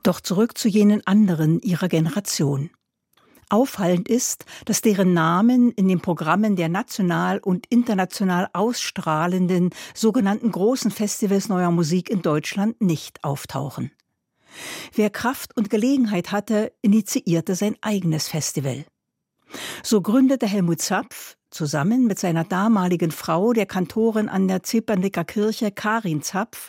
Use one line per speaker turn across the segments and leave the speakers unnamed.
Doch zurück zu jenen anderen ihrer Generation. Auffallend ist, dass deren Namen in den Programmen der national und international ausstrahlenden sogenannten großen Festivals neuer Musik in Deutschland nicht auftauchen. Wer Kraft und Gelegenheit hatte, initiierte sein eigenes Festival. So gründete Helmut Zapf zusammen mit seiner damaligen Frau, der Kantorin an der Zepernicker Kirche Karin Zapf,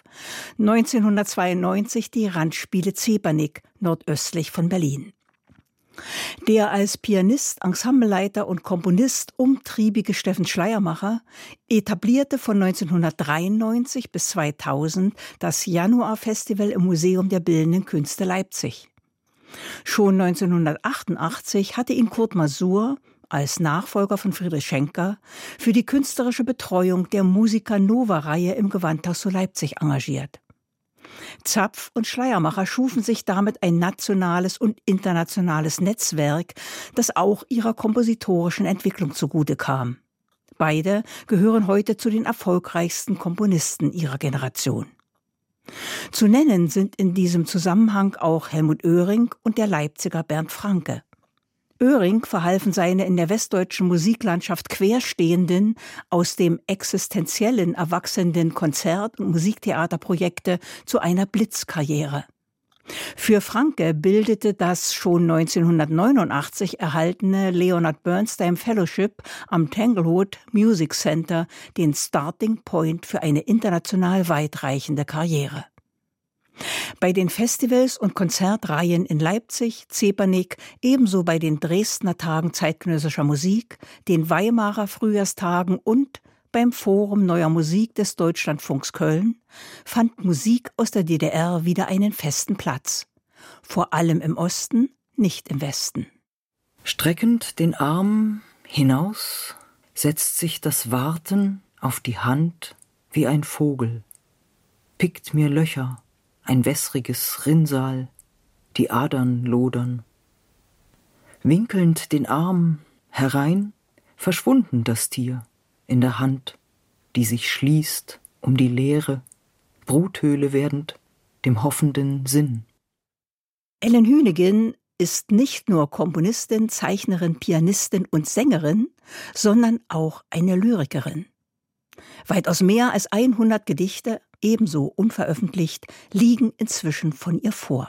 1992 die Randspiele Zepernick nordöstlich von Berlin. Der als Pianist, Ensembleleiter und Komponist umtriebige Steffen Schleiermacher etablierte von 1993 bis 2000 das Januar-Festival im Museum der Bildenden Künste Leipzig. Schon 1988 hatte ihn Kurt Masur als Nachfolger von Friedrich Schenker für die künstlerische Betreuung der Musica-Nova-Reihe im Gewandhaus zu Leipzig engagiert. Zapf und Schleiermacher schufen sich damit ein nationales und internationales Netzwerk, das auch ihrer kompositorischen Entwicklung zugute kam. Beide gehören heute zu den erfolgreichsten Komponisten ihrer Generation. Zu nennen sind in diesem Zusammenhang auch Helmut Oehring und der Leipziger Bernd Franke. Oehring verhalfen seine in der westdeutschen Musiklandschaft Querstehenden aus dem Existenziellen erwachsenen Konzert- und Musiktheaterprojekte zu einer Blitzkarriere. Für Franke bildete das schon 1989 erhaltene Leonard Bernstein Fellowship am Tanglewood Music Center den Starting Point für eine international weitreichende Karriere. Bei den Festivals und Konzertreihen in Leipzig, Zepernick, ebenso bei den Dresdner Tagen zeitgenössischer Musik, den Weimarer Frühjahrstagen und beim Forum Neuer Musik des Deutschlandfunks Köln fand Musik aus der DDR wieder einen festen Platz. Vor allem im Osten, nicht im Westen.
Streckend den Arm hinaus setzt sich das Warten auf die Hand wie ein Vogel, pickt mir Löcher, ein wässriges Rinnsal, die Adern lodern. Winkelnd den Arm herein, verschwunden das Tier in der Hand, die sich schließt um die Leere, Bruthöhle werdend dem hoffenden Sinn.
Ellen Hünigin ist nicht nur Komponistin, Zeichnerin, Pianistin und Sängerin, sondern auch eine Lyrikerin. Weitaus mehr als 100 Gedichte, ebenso unveröffentlicht, liegen inzwischen von ihr vor.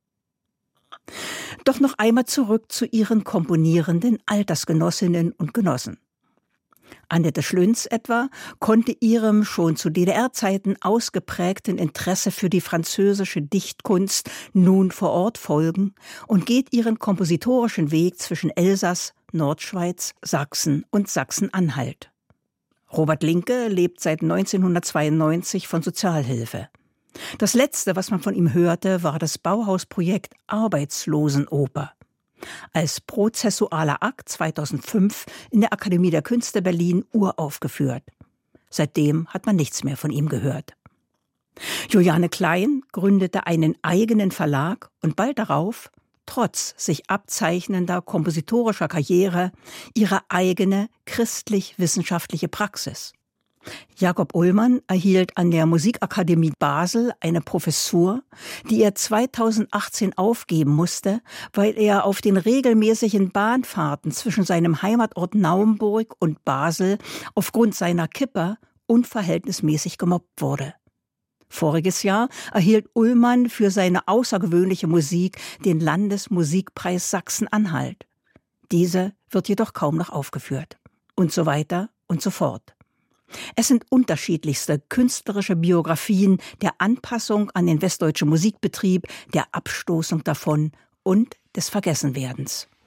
Doch noch einmal zurück zu ihren komponierenden Altersgenossinnen und Genossen. Annette Schlünz etwa konnte ihrem schon zu DDR-Zeiten ausgeprägten Interesse für die französische Dichtkunst nun vor Ort folgen und geht ihren kompositorischen Weg zwischen Elsass, Nordschweiz, Sachsen und Sachsen-Anhalt. Robert Linke lebt seit 1992 von Sozialhilfe. Das letzte, was man von ihm hörte, war das Bauhausprojekt Arbeitslosenoper. Als prozessualer Akt 2005 in der Akademie der Künste Berlin uraufgeführt. Seitdem hat man nichts mehr von ihm gehört. Juliane Klein gründete einen eigenen Verlag und bald darauf, trotz sich abzeichnender kompositorischer Karriere, ihre eigene christlich-wissenschaftliche Praxis. Jakob Ullmann erhielt an der Musikakademie Basel eine Professur, die er 2018 aufgeben musste, weil er auf den regelmäßigen Bahnfahrten zwischen seinem Heimatort Naumburg und Basel aufgrund seiner Kipper unverhältnismäßig gemobbt wurde. Voriges Jahr erhielt Ullmann für seine außergewöhnliche Musik den Landesmusikpreis Sachsen-Anhalt. Diese wird jedoch kaum noch aufgeführt. Und so weiter und so fort. Es sind unterschiedlichste künstlerische Biografien der Anpassung an den westdeutschen Musikbetrieb, der Abstoßung davon und des Vergessenwerdens.